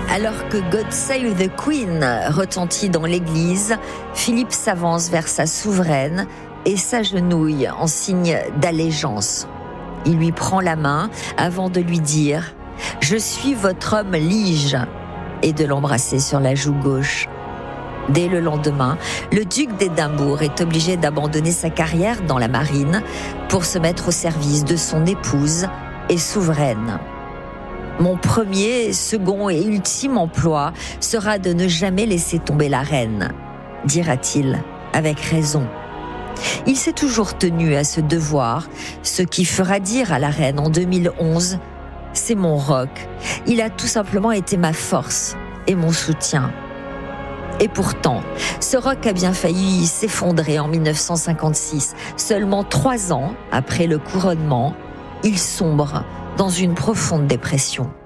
Alors que God Save the Queen retentit dans l'église, Philippe s'avance vers sa souveraine et s'agenouille en signe d'allégeance. Il lui prend la main avant de lui dire « Je suis votre homme lige » et de l'embrasser sur la joue gauche. Dès le lendemain, le duc d'Édimbourg est obligé d'abandonner sa carrière dans la marine pour se mettre au service de son épouse et souveraine. Mon premier, second et ultime emploi sera de ne jamais laisser tomber la reine, dira-t-il avec raison. Il s'est toujours tenu à ce devoir, ce qui fera dire à la reine en 2011 « C'est mon roc, il a tout simplement été ma force et mon soutien ». Et pourtant, ce roc a bien failli s'effondrer en 1956. Seulement 3 ans après le couronnement, il sombre dans une profonde dépression.